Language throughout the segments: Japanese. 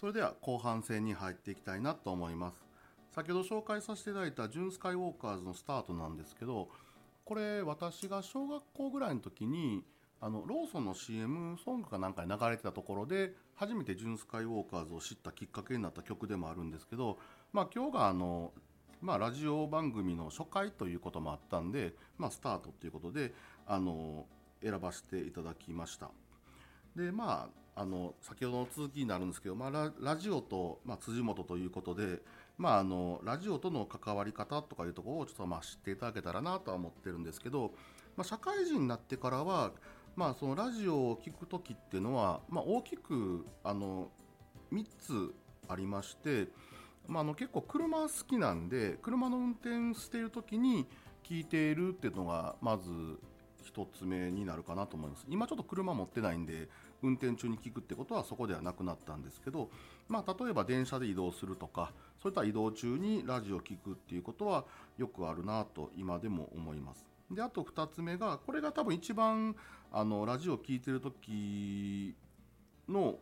それでは後半戦に入っていきたいなと思います。先ほど紹介させていただいたジュンスカイウォーカーズのスタートなんですけど、これ私が小学校ぐらいの時にローソンの CM ソングかなんかに流れてたところで初めてジュンスカイウォーカーズを知ったきっかけになった曲でもあるんですけど、今日がラジオ番組の初回ということもあったんで、スタートということで選ばせていただきました。で先ほどの続きになるんですけど、ラジオと、辻元ということで、ラジオとの関わり方とかいうところをちょっと知っていただけたらなとは思ってるんですけど、社会人になってからは、そのラジオを聞くときっていうのは、大きく3つありまして、結構車好きなんで車の運転しているときに聞いているっていうのがまず一つ目になるかなと思います。今ちょっと車持ってないんで運転中に聞くってことはそこではなくなったんですけど、例えば電車で移動するとかそういった移動中にラジオを聞くっていうことはよくあるなと今でも思います。であと2つ目が、これが多分一番ラジオを聞いてる時の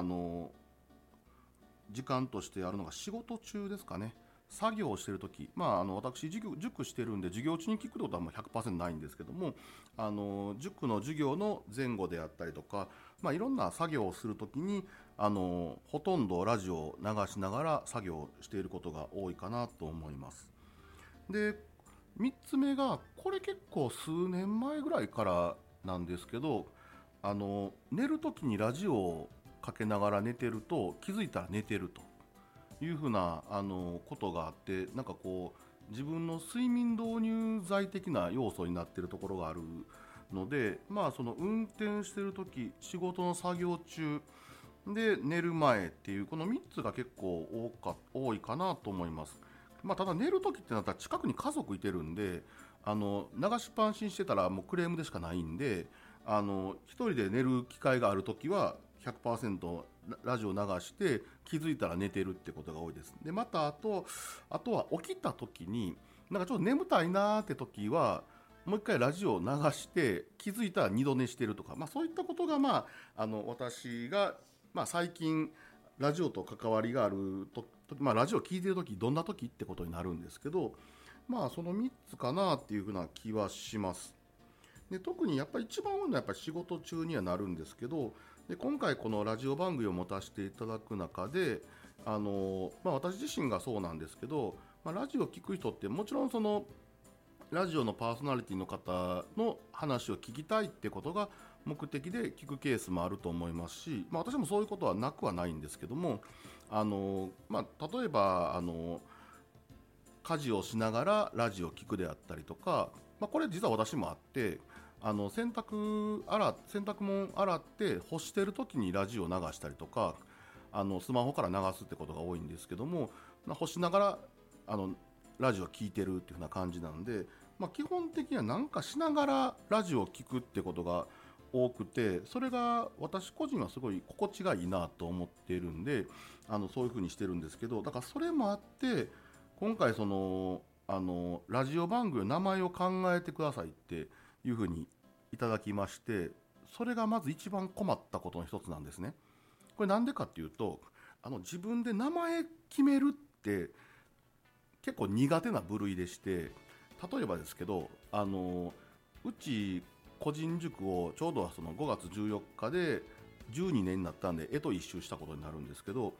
時間としてあるのが仕事中ですかね。作業をしているとき、私塾してるんで授業中に聞くことはもう 100% ないんですけども、塾の授業の前後であったりとか、いろんな作業をするときにほとんどラジオを流しながら作業をしていることが多いかなと思います。で3つ目が、これ結構数年前ぐらいからなんですけど、寝るときにラジオをかけながら寝てると気づいたら寝てるというふうなことがあって、自分の睡眠導入剤的な要素になっているところがあるので、その運転しているとき、仕事の作業中で寝る前っていうこの3つが結構多いかなと思います。ただ寝るときってなったら近くに家族いてるんで、流しっぱなしにしてたらもうクレームでしかないんで、一人で寝る機会があるときは100% ラジオ流して気づいたら寝てるってことが多いです。でまたあとは起きた時にちょっと眠たいなーって時はもう一回ラジオを流して気づいたら二度寝してるとか、そういったことが私が最近ラジオと関わりがあると、ラジオを聞いてる時どんな時ってことになるんですけど、その3つかなっていうふうな気はします。で特にやっぱり一番多いのはやっぱり仕事中にはなるんですけど、で今回このラジオ番組を持たせていただく中で私自身がそうなんですけど、ラジオを聞く人ってもちろんそのラジオのパーソナリティの方の話を聞きたいってことが目的で聞くケースもあると思いますし、私もそういうことはなくはないんですけども、例えば家事をしながらラジオを聞くであったりとか、これ実は私もあって、洗濯物洗って干してる時にラジオを流したりとかスマホから流すってことが多いんですけども、干しながらラジオを聞いてるっていう風な感じなんで、基本的には何かしながらラジオを聞くってことが多くて、それが私個人はすごい心地がいいなと思っているんでそういう風にしてるんですけど、だからそれもあって今回そのラジオ番組の名前を考えてくださいっていう風にいただきまして、それがまず一番困ったことの一つなんですね。これなんでかっていうと、自分で名前決めるって結構苦手な部類でして、例えばですけどうち個人塾をちょうどその5月14日で12年になったんで一周したことになるんですけど、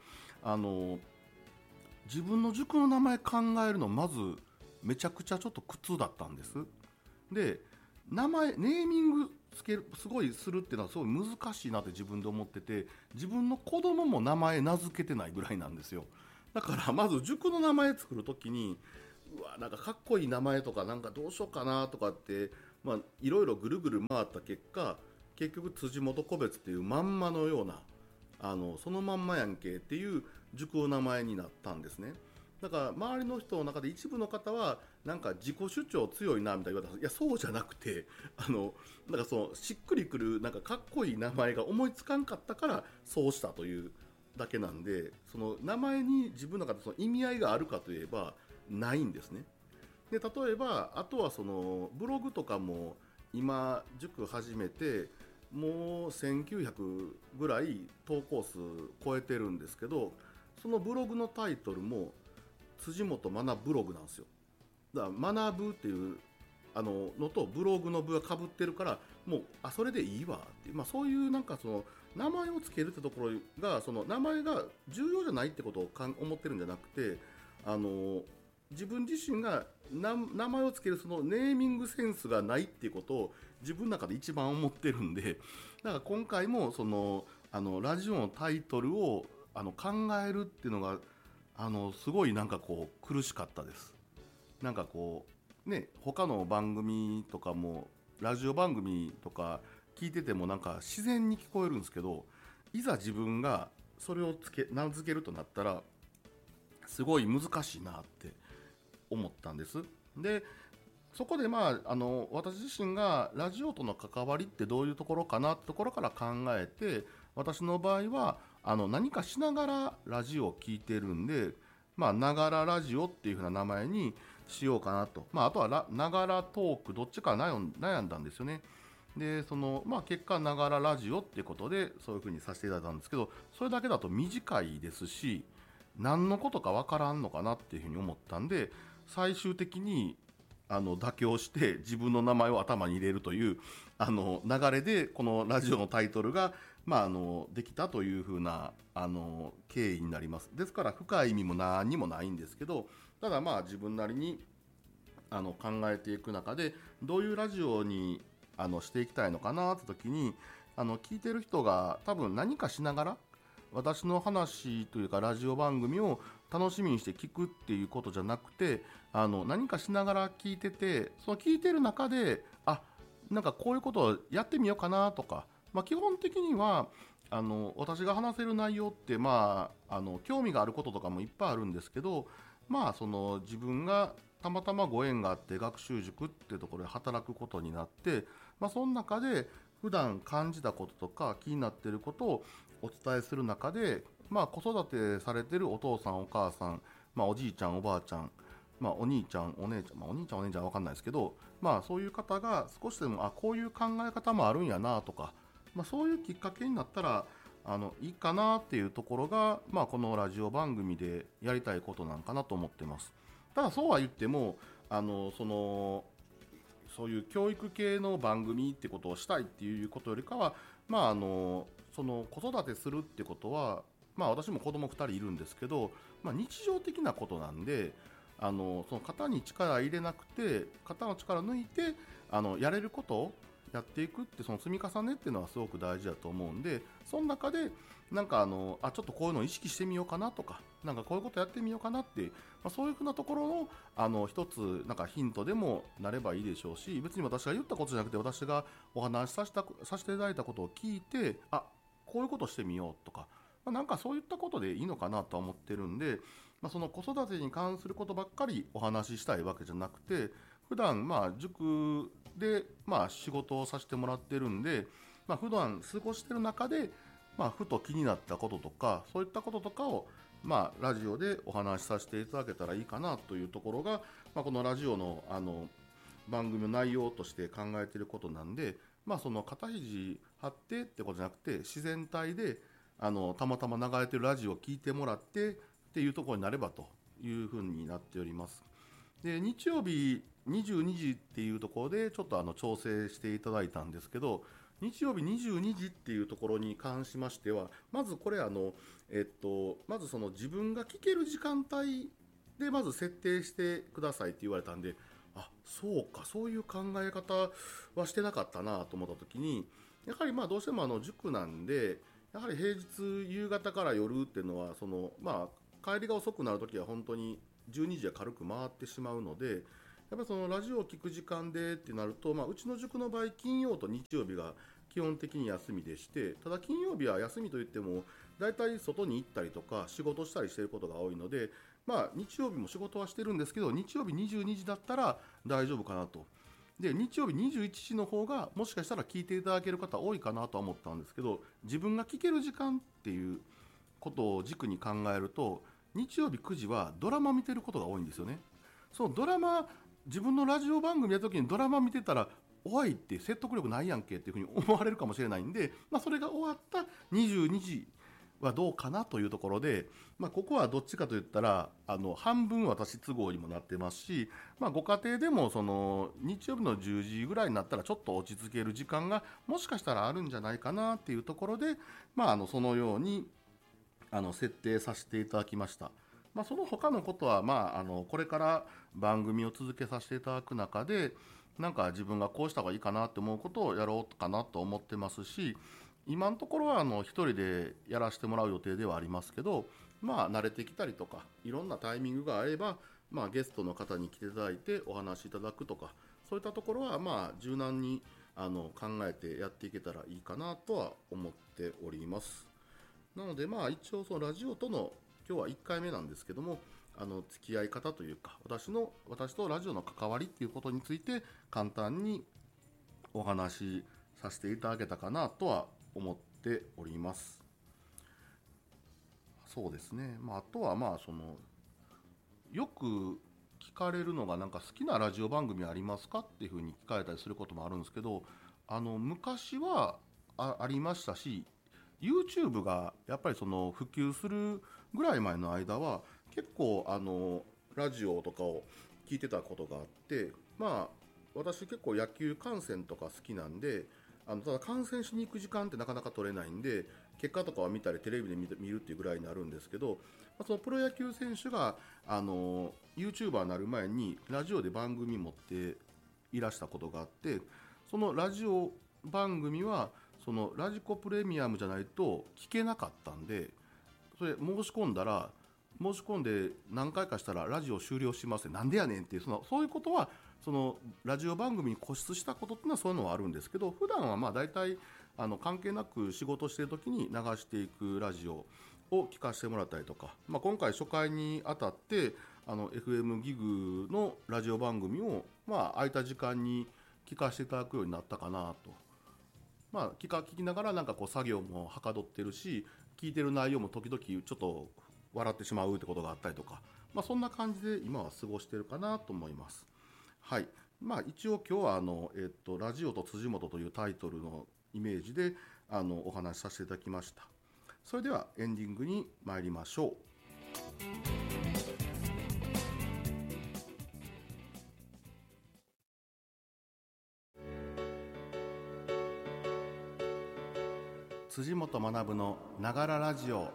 自分の塾の名前考えるのまずめちゃくちゃちょっと苦痛だったんです。でネーミングつけるすごいするっていうのはすごい難しいなって自分で思ってて、自分の子供も名前名付けてないぐらいなんですよ。だからまず塾の名前作るときにかっこいい名前とかどうしようかなとかっていろいろぐるぐる回った結果、結局辻元個別っていうまんまのようなそのまんまやんけっていう塾の名前になったんですね。だから周りの人の中で一部の方は自己主張強いなみたいな言われたら、いやそうじゃなくてそのしっくりくるかっこいい名前が思いつかんかったからそうしたというだけなんで、その名前に自分の中でその意味合いがあるかといえばないんですね。で例えばあとはそのブログとかも今塾始めてもう1900ぐらい投稿数超えてるんですけど、そのブログのタイトルも辻元学ブログなんですよ。だから学ぶっていうのとブログの部がかぶってるから、もうそれでいいわっていう、そういうなんかその名前をつけるってところが、その名前が重要じゃないってことを思ってるんじゃなくて、自分自身が名前をつけるそのネーミングセンスがないっていうことを自分の中で一番思ってるんで、だから今回もそのラジオのタイトルを考えるっていうのがすごいなんかこう苦しかったです。なんかこうね、他の番組とかもラジオ番組とか聞いててもなんか自然に聞こえるんですけど、いざ自分がそれを名付けるとなったらすごい難しいなって思ったんです。でそこで私自身がラジオとの関わりってどういうところかなってところから考えて、私の場合は何かしながらラジオを聞いてるんで、ながらラジオっていう風な名前にしようかなと。あとはながらトークどっちか悩んだんですよね。で結果ながらラジオっていうことでそういう風にさせていただいたんですけど、それだけだと短いですし何のことかわからんのかなっていう風に思ったんで、最終的に妥協して自分の名前を頭に入れるという流れで、このラジオのタイトルができたというふうな経緯になります。ですから深い意味も何にもないんですけど、ただ自分なりに考えていく中でどういうラジオにしていきたいのかなって時に、聞いてる人が多分何かしながら私の話というかラジオ番組を楽しみにして聞くっていうことじゃなくて、何かしながら聞いてて、その聞いてる中でなんかこういうことをやってみようかなとか、基本的には私が話せる内容って興味があることとかもいっぱいあるんですけど、その自分がたまたまご縁があって学習塾っていうところで働くことになって、その中で普段感じたこととか気になっていることをお伝えする中で、子育てされてるお父さんお母さん、おじいちゃんおばあちゃん、お兄ちゃんお姉ちゃん、お兄ちゃんお姉ちゃんは分かんないですけど、そういう方が少しでもこういう考え方もあるんやなとか、そういうきっかけになったらいいかなっていうところが、このラジオ番組でやりたいことなんかなと思ってます。ただそうは言ってもそういう教育系の番組ってことをしたいっていうことよりかは、その子育てするってことは、私も子供2人いるんですけど、日常的なことなんで、その肩に力入れなくて肩の力抜いてやれることをやっていくって、その積み重ねっていうのはすごく大事だと思うんで、その中でなんかちょっとこういうのを意識してみようかなとか、なんかこういうことやってみようかなって、そういうふうなところの一つなんかヒントでもなればいいでしょうし、別に私が言ったことじゃなくて私がお話しさせていただいたことを聞いて、こういうことしてみようとか、なんかそういったことでいいのかなとは思ってるんで、その子育てに関することばっかりお話ししたいわけじゃなくて、普段塾で仕事をさせてもらってるんで、普段過ごしてる中でふと気になったこととか、そういったこととかをラジオでお話しさせていただけたらいいかなというところが、このラジオの番組の内容として考えていることなんで、その肩肘張ってってことじゃなくて、自然体でたまたま流れてるラジオを聞いてもらってっていうところになればというふうになっております。で、日曜日22時っていうところでちょっと調整していただいたんですけど、日曜日22時っていうところに関しましては、まずこれまずその自分が聞ける時間帯でまず設定してくださいって言われたんで、そうか、そういう考え方はしてなかったなと思った時に、やはりどうしても塾なんで、やはり平日夕方から夜っていうのは帰りが遅くなる時は本当に12時は軽く回ってしまうので、やっぱりそのラジオを聞く時間でってなると、うちの塾の場合金曜と日曜日が基本的に休みでして、ただ金曜日は休みといってもだいたい外に行ったりとか仕事したりしていることが多いので、日曜日も仕事はしてるんですけど、日曜日22時だったら大丈夫かなと。で、日曜日21時の方がもしかしたら聞いていただける方多いかなとは思ったんですけど、自分が聞ける時間っていうことを軸に考えると、日曜日9時はドラマ見てることが多いんですよね。そのドラマ、自分のラジオ番組やるときにドラマ見てたらおいって説得力ないやんけっていうふうに思われるかもしれないんで、それが終わった22時はどうかなというところで、ここはどっちかといったら半分私都合にもなってますし、ご家庭でもその日曜日の10時ぐらいになったらちょっと落ち着ける時間がもしかしたらあるんじゃないかなっていうところで、そのように設定させていただきました。その他のことは、これから番組を続けさせていただく中で、なんか自分がこうした方がいいかなって思うことをやろうかなと思ってますし、今のところは一人でやらせてもらう予定ではありますけど、慣れてきたりとかいろんなタイミングがあれば、ゲストの方に来ていただいてお話しいただくとか、そういったところは柔軟に考えてやっていけたらいいかなとは思っております。なので一応そのラジオとの今日は1回目なんですけども、付き合い方というか私とラジオの関わりっていうことについて簡単にお話しさせていただけたかなとは思っております。そうですね。あとはよく聞かれるのが、なんか好きなラジオ番組ありますかっていうふうに聞かれたりすることもあるんですけど、昔はありましたし、YouTube がやっぱりその普及するぐらい前の間は結構ラジオとかを聞いてたことがあって、私結構野球観戦とか好きなんで、ただ観戦しに行く時間ってなかなか取れないんで、結果とかは見たりテレビで見るっていうぐらいになるんですけど、そのプロ野球選手がYouTuber になる前にラジオで番組持っていらしたことがあって、そのラジオ番組はそのラジコプレミアムじゃないと聞けなかったんで、それ申し込んで何回かしたらラジオ終了しますって、なんでやねんっていう、そういうことはそのラジオ番組に固執したことっていうのはそういうのはあるんですけど、普段は大体関係なく仕事してる時に流していくラジオを聞かせてもらったりとか、今回初回にあたってFM ギグのラジオ番組を空いた時間に聞かせていただくようになったかなと。聞きながらなんかこう作業もはかどってるし、聞いてる内容も時々ちょっと笑ってしまうってことがあったりとか、そんな感じで今は過ごしてるかなと思います。はい。一応今日はラジオと辻元というタイトルのイメージでお話しさせていただきました。それではエンディングに参りましょう。辻元学のながらラジオ。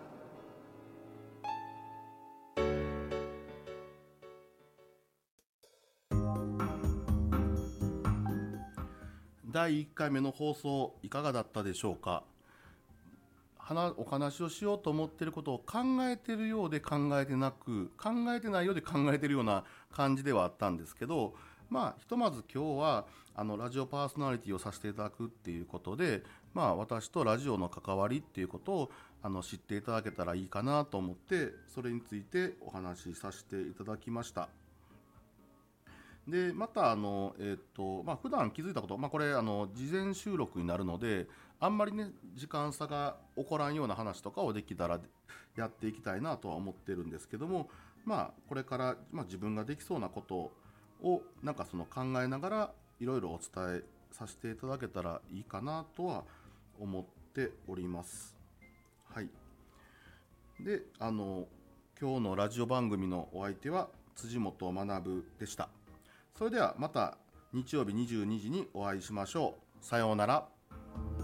第1回目の放送いかがだったでしょうか。お話をしようと思っていることを考えているようで考えてなく、考えてないようで考えているような感じではあったんですけど、ひとまず今日はラジオパーソナリティをさせていただくっていうことで、私とラジオの関わりっていうことを知っていただけたらいいかなと思って、それについてお話しさせていただきました。でまた普段気づいたこと、これ事前収録になるので、あんまりね時間差が起こらんような話とかをできたらやっていきたいなとは思ってるんですけども、これから、自分ができそうなことをなんか考えながらいろいろお伝えさせていただけたらいいかなとは思っております。はい。で今日のラジオ番組のお相手は辻元学でした。それではまた日曜日22時にお会いしましょう。さようなら。